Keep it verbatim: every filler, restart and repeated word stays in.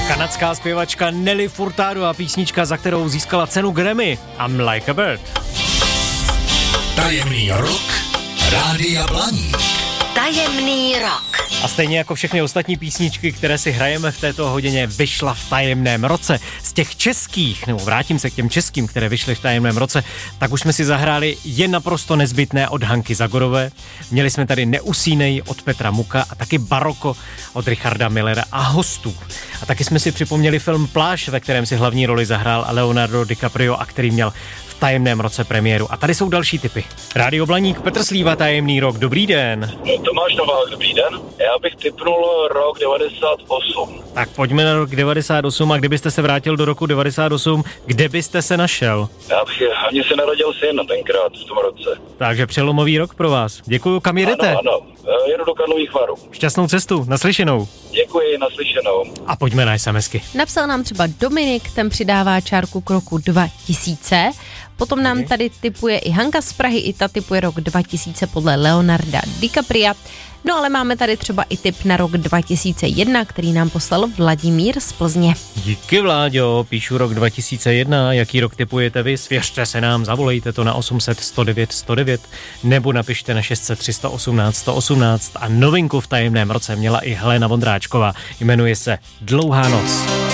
Kanadská zpěvačka Nelly Furtado a písnička, za kterou získala cenu Grammy. I'm Like a Bird. Tajemný rok Rádia Blaník. Tajemný rok. A stejně jako všechny ostatní písničky, které si hrajeme v této hodině, vyšla v tajemném roce. Z těch českých, nebo vrátím se k těm českým, které vyšly v tajemném roce, tak už jsme si zahráli Je naprosto nezbytné od Hanky Zagorové. Měli jsme tady Neusínej od Petra Muka a taky Baroko od Richarda Millera a hostů. A taky jsme si připomněli film Pláž, ve kterém si hlavní roli zahrál Leonardo DiCaprio a který měl v tajemném roce premiéru. A tady jsou další tipy. Rádio Blaník, Petr Slíva, Tajemný rok, dobrý den. Tomáš Novák, dobrý den. Já bych tipnul rok devadesát osm. Tak pojďme na rok devadesát osm a kdybyste se vrátil do roku devadesát osm, kde byste se našel? Já bych hlavně se narodil syn tenkrát v tom roce. Takže přelomový rok pro vás. Děkuju, kam jedete? Ano, ano. Jedu do Karlových Varů. Šťastnou cestu, naslyšenou. Děkuji, naslyšenou. A pojďme na SMSky. Napsal nám třeba Dominik, ten přidává čárku k roku dva tisíce. Potom nám tady tipuje i Hanka z Prahy, i ta tipuje rok dva tisíce podle Leonarda DiCapria. No ale máme tady třeba i tip na rok dva tisíce jedna, který nám poslal Vladimír z Plzně. Díky, Vláďo, píšu rok dva tisíce jedna. Jaký rok tipujete vy? Svěřte se nám, zavolejte to na osm set sto devět sto devět nebo napište na šest set tři sto osmnáct sto osmnáct. A novinku v tajemném roce měla i Helena Vondráčková. Jmenuje se Dlouhá noc.